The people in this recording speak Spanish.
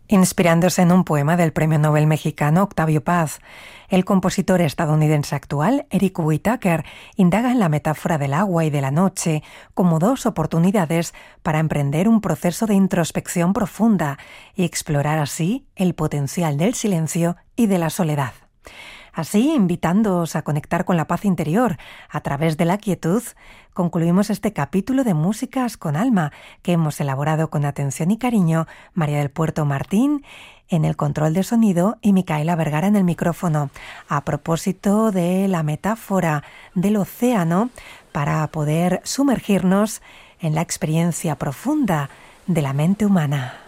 Inspirándose en un poema del premio Nobel mexicano Octavio Paz, el compositor estadounidense actual, Eric Whitacre, indaga en la metáfora del agua y de la noche como dos oportunidades para emprender un proceso de introspección profunda y explorar así el potencial del silencio y de la soledad. Así, invitándoos a conectar con la paz interior a través de la quietud, concluimos este capítulo de Músicas con Alma, que hemos elaborado con atención y cariño María del Puerto Martín en el control de sonido y Micaela Vergara en el micrófono, a propósito de la metáfora del océano para poder sumergirnos en la experiencia profunda de la mente humana.